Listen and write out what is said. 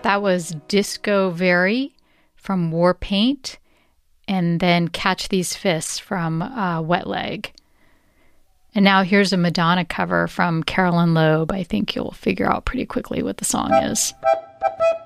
That was Disco Very from Warpaint, and then Catch These Fists from Wet Leg. And now here's a Madonna cover from Carolyn Loeb. I think you'll figure out pretty quickly what the song is.